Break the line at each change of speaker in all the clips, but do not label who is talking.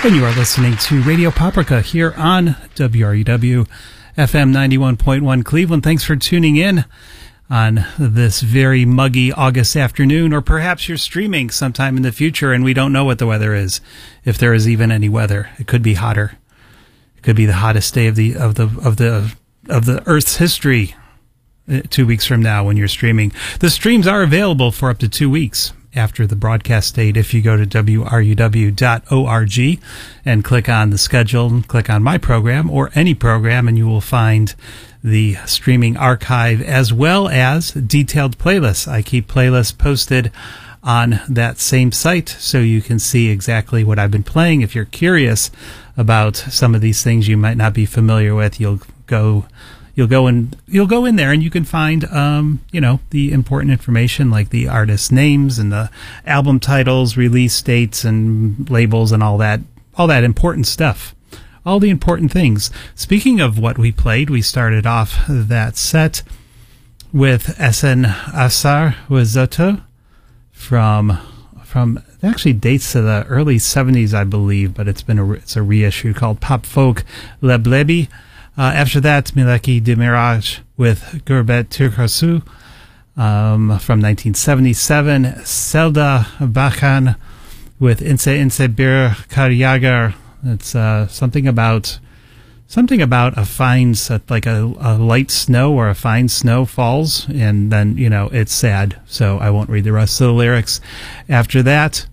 And you are listening to Radio Paprika here on WRUW FM 91.1 Cleveland. Thanks for tuning in on this very muggy August afternoon, or perhaps you're streaming sometime in the future and we don't know what the weather is, if there is even any weather. It could be hotter. It could be the hottest day of the Earth's history 2 weeks from now when you're streaming. The streams are available for up to 2 weeks after the broadcast date if you go to wruw.org and click on the schedule and click on my program or any program, and you will find the streaming archive as well as detailed playlists. I keep playlists posted on that same site so you can see exactly what I've been playing. If you're curious about some of these things you might not be familiar with, you'll go in there and you can find the important information like the artist names and the album titles, release dates and labels and all that important stuff. All the important things. Speaking of what we played, we started off that set with Esen Asar Risotto from it actually dates to the early 70s, I believe, but it's a reissue called Pop Folk Leblebi. After that, Mileki Demiraj with Gurbet Turkasu from 1977. Selda Bakan with Inse Bir Karyagar. It's something about a fine, like a light snow or a fine snow falls, and then it's sad. So I won't read the rest of the lyrics. After that,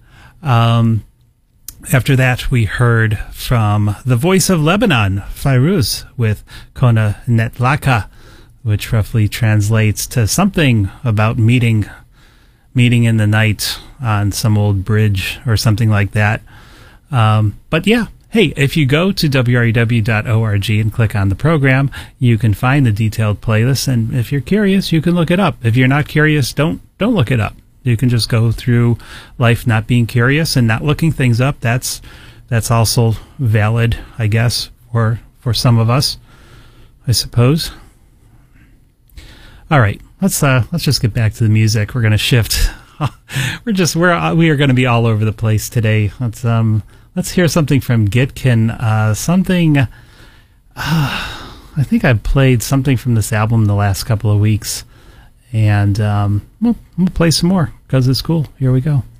we heard from the voice of Lebanon, Fairuz, with Kona Netlaka, which roughly translates to something about meeting in the night on some old bridge or something like that. But yeah, hey, if you go to wruw.org and click on the program, you can find the detailed playlist. And if you're curious, you can look it up. If you're not curious, don't look it up. You can just go through life not being curious and not looking things up. That's also valid, I guess, for some of us, I suppose. All right, let's just get back to the music. We're going to shift. we are going to be all over the place today. Let's hear something from Gitkin. I think I've played something from this album the last couple of weeks. And we'll play some more because it's cool. Here we go.